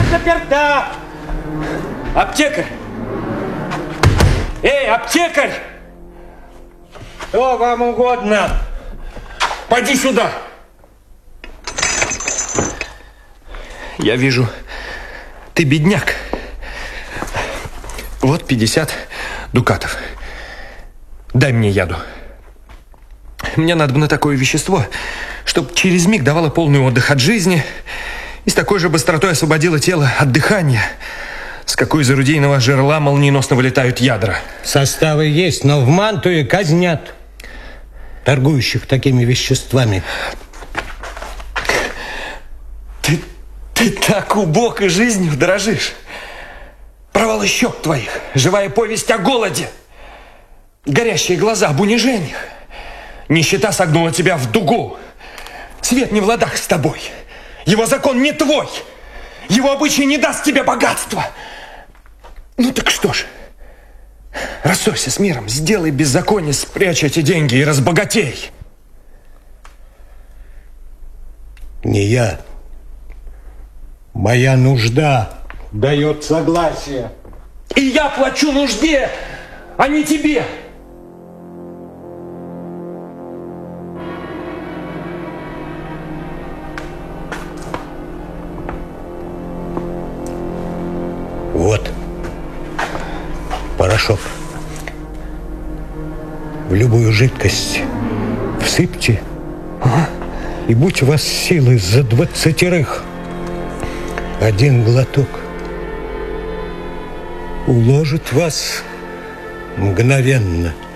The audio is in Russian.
заперта. Аптекарь! Эй, аптекарь! Что вам угодно? Пойди сюда. Я вижу, ты бедняк. Вот 50 дукатов. Дай мне яду. Мне надо бы на такое вещество, чтобы через миг давало полный отдых от жизни и с такой же быстротой освободило тело от дыхания, с какой из орудийного жерла молниеносно вылетают ядра. Составы есть, но в Мантуе казнят торгующих такими веществами. Ты так убог и жизнью дорожишь. Провалы щек твоих, живая повесть о голоде, горящие глаза об унижениях. Нищета согнула тебя в дугу. Свет не в ладах с тобой. Его закон не твой. Его обычай не даст тебе богатства. Ну так что ж, рассорься с миром, сделай беззаконие, спрячь эти деньги и разбогатей. Не я. Моя нужда дает согласие. И я плачу нужде, а не тебе. Вот порошок. В любую жидкость всыпьте, и будь у вас силы за 20. Один глоток уложит вас мгновенно.